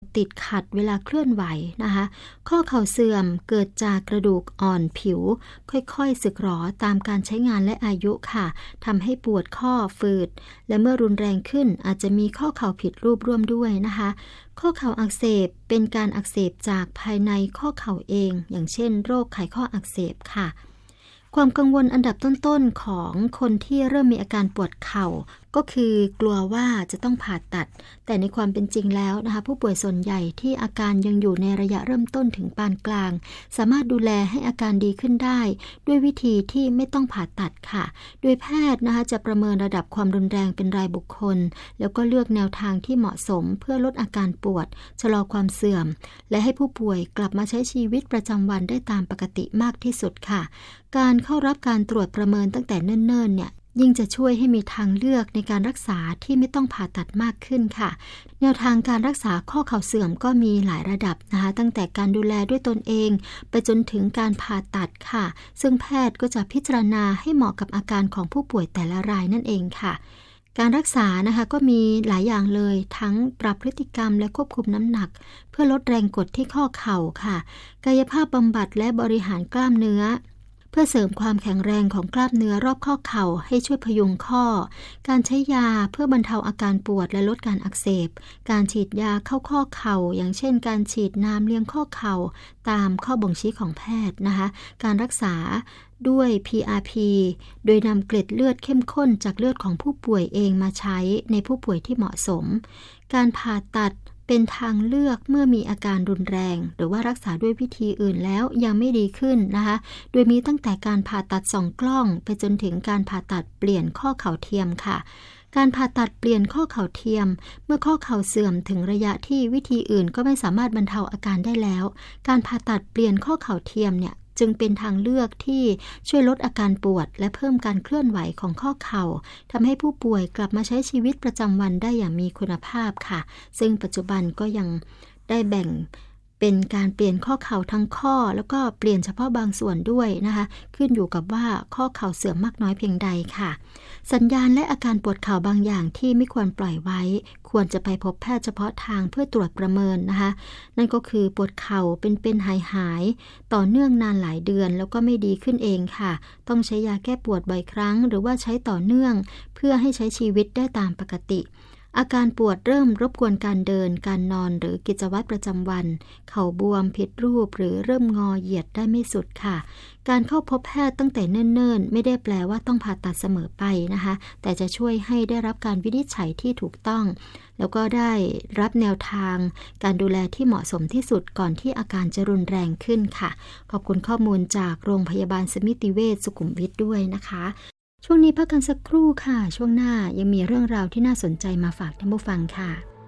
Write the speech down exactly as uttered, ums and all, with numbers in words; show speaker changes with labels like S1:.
S1: ติดขัดเวลาเคลื่อนไหวนะคะข้อเข่าเสื่อมเกิดจากกระดูกอ่อนผิวค่อยๆสึกหรอตามการใช้งานและอายุค่ะทำให้ปวดข้อฝืดและเมื่อรุนแรงขึ้นอาจจะมีข้อเข่าผิดรูปร่วมด้วยนะคะข้อเข่าอักเสบเป็นการอักเสบจากภายในข้อเข่าเองอย่างเช่นโรคไขข้ออักเสบค่ะความกังวลอันดับต้นๆของคนที่เริ่มมีอาการปวดเข่าก็คือกลัวว่าจะต้องผ่าตัดแต่ในความเป็นจริงแล้วนะคะผู้ป่วยส่วนใหญ่ที่อาการยังอยู่ในระยะเริ่มต้นถึงปานกลางสามารถดูแลให้อาการดีขึ้นได้ด้วยวิธีที่ไม่ต้องผ่าตัดค่ะโดยแพทย์นะคะจะประเมินระดับความรุนแรงเป็นรายบุคคลแล้วก็เลือกแนวทางที่เหมาะสมเพื่อลดอาการปวดชะลอความเสื่อมและให้ผู้ป่วยกลับมาใช้ชีวิตประจำวันได้ตามปกติมากที่สุดค่ะการเข้ารับการตรวจประเมินตั้งแต่เนิ่นๆเนี่ยยิ่งจะช่วยให้มีทางเลือกในการรักษาที่ไม่ต้องผ่าตัดมากขึ้นค่ะแนวทางการรักษาข้อเข่าเสื่อมก็มีหลายระดับนะคะตั้งแต่การดูแลด้วยตนเองไปจนถึงการผ่าตัดค่ะซึ่งแพทย์ก็จะพิจารณาให้เหมาะกับอาการของผู้ป่วยแต่ละรายนั่นเองค่ะการรักษานะคะก็มีหลายอย่างเลยทั้งปรับพฤติกรรมและควบคุมน้ำหนักเพื่อลดแรงกดที่ข้อเข่าค่ะกายภาพบำบัดและบริหารกล้ามเนื้อเพื่อเสริมความแข็งแรงของกล้ามเนื้อรอบข้อเข่าให้ช่วยพยุงข้อการใช้ยาเพื่อบรรเทาอาการปวดและลดการอักเสบการฉีดยาเข้าข้อเข่าอย่างเช่นการฉีดน้ำเลี้ยงข้อเข่าตามข้อบ่งชี้ของแพทย์นะคะการรักษาด้วย พี อาร์ พี โดยนำเกล็ดเลือดเข้มข้นจากเลือดของผู้ป่วยเองมาใช้ในผู้ป่วยที่เหมาะสมการผ่าตัดเป็นทางเลือกเมื่อมีอาการรุนแรงหรือว่ารักษาด้วยวิธีอื่นแล้วยังไม่ดีขึ้นนะคะโดยมีตั้งแต่การผ่าตัดสองกล้องไปจนถึงการผ่าตัดเปลี่ยนข้อเข่าเทียมค่ะการผ่าตัดเปลี่ยนข้อเข่าเทียมเมื่อข้อเข่าเสื่อมถึงระยะที่วิธีอื่นก็ไม่สามารถบรรเทาอาการได้แล้วการผ่าตัดเปลี่ยนข้อเข่าเทียมเนี่ยจึงเป็นทางเลือกที่ช่วยลดอาการปวดและเพิ่มการเคลื่อนไหวของข้อเข่าทำให้ผู้ป่วยกลับมาใช้ชีวิตประจำวันได้อย่างมีคุณภาพค่ะซึ่งปัจจุบันก็ยังได้แบ่งเป็นการเปลี่ยนข้อเข่าทั้งข้อแล้วก็เปลี่ยนเฉพาะบางส่วนด้วยนะคะขึ้นอยู่กับว่าข้อเข่าเสื่อมมากน้อยเพียงใดค่ะสัญญาณและอาการปวดเข่าบางอย่างที่ไม่ควรปล่อยไว้ควรจะไปพบแพทย์เฉพาะทางเพื่อตรวจประเมินนะคะนั่นก็คือปวดเข่าเป็นเป็นหายหายต่อเนื่องนานหลายเดือนแล้วก็ไม่ดีขึ้นเองค่ะต้องใช้ยาแก้ปวดบ่อยครั้งหรือว่าใช้ต่อเนื่องเพื่อให้ใช้ชีวิตได้ตามปกติอาการปวดเริ่มรบกวนการเดินการนอนหรือกิจวัตรประจำวันเข่าบวมผิดรูปหรือเริ่มงอเหยียดได้ไม่สุดค่ะการเข้าพบแพทย์ตั้งแต่เนิ่นๆไม่ได้แปลว่าต้องผ่าตัดเสมอไปนะคะแต่จะช่วยให้ได้รับการวินิจฉัยที่ถูกต้องแล้วก็ได้รับแนวทางการดูแลที่เหมาะสมที่สุดก่อนที่อาการจะรุนแรงขึ้นค่ะขอบคุณข้อมูลจากโรงพยาบาลสมิติเวชสุขุมวิทด้วยนะคะช่วงนี้พักกันสักครู่ค่ะช่วงหน้ายังมีเรื่องราวที่น่าสนใจมาฝากท่านผู้ฟังค่ะ